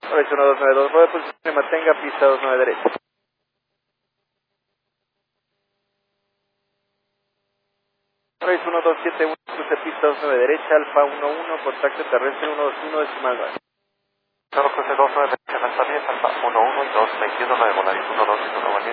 Raíz 1292, rueda de posición y mantenga pista 29 derecha. Raíz 1271, cruce pista 29 derecha, Alfa 11, contacto terrestre 121 decimal 9. Cruce 29 derecha, lanzamiento, Alfa 11 y 221, 9, Volaris 12,